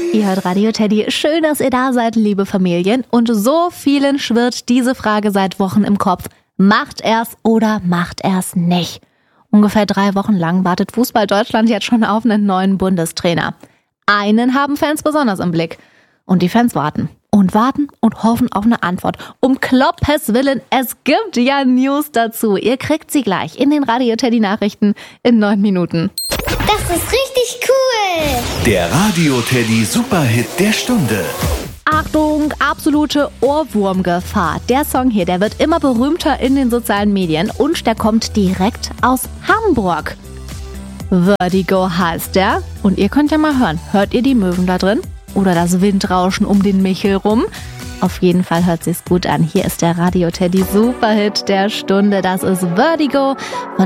Ihr hört Radio Teddy. Schön, dass ihr da seid, liebe Familien. Und so vielen schwirrt diese Frage seit Wochen im Kopf. Macht er's oder macht er's nicht? Ungefähr 3 Wochen lang wartet Fußball Deutschland jetzt schon auf einen neuen Bundestrainer. Einen haben Fans besonders im Blick. Und die Fans warten und warten und hoffen auf eine Antwort. Um Kloppes Willen, es gibt ja News dazu. Ihr kriegt sie gleich in den Radio Teddy Nachrichten in 9 Minuten. Das ist richtig cool! Der Radio Teddy Superhit der Stunde. Achtung, absolute Ohrwurmgefahr. Der Song hier, der wird immer berühmter in den sozialen Medien und der kommt direkt aus Hamburg. Vertigo heißt der. Und ihr könnt ja mal hören. Hört ihr die Möwen da drin? Oder das Windrauschen um den Michel rum? Auf jeden Fall hört sich's gut an. Hier ist der Radio Teddy Superhit der Stunde. Das ist Vertigo von